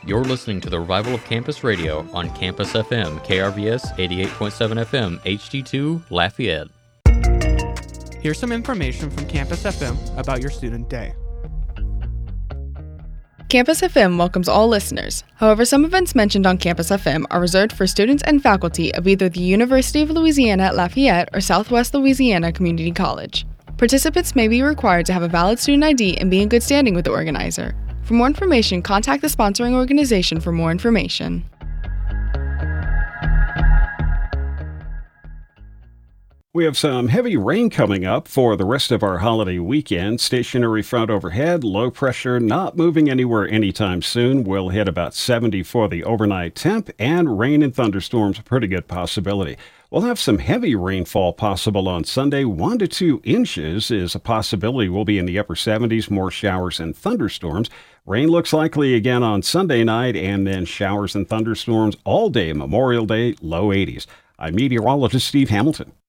You're listening to the Revival of Campus Radio on Campus FM, KRVS 88.7 FM, HD2, Lafayette. Here's some information from Campus FM about your student day. Campus FM welcomes all listeners. However, some events mentioned on Campus FM are reserved for students and faculty of either the University of Louisiana at Lafayette or Southwest Louisiana Community College. Participants may be required to have a valid student ID and be in good standing with the organizer. For more information, contact the sponsoring organization for more information. We have some heavy rain coming up for the rest of our holiday weekend. Stationary front overhead, low pressure, not moving anywhere anytime soon. We'll hit about 70 for the overnight temp, and rain and thunderstorms a pretty good possibility. We'll have some heavy rainfall possible on Sunday. 1 to 2 inches is a possibility. We'll be in the upper 70s, more showers and thunderstorms. Rain looks likely again on Sunday night, and then showers and thunderstorms all day Memorial Day, low 80s. I'm meteorologist Steve Hamilton.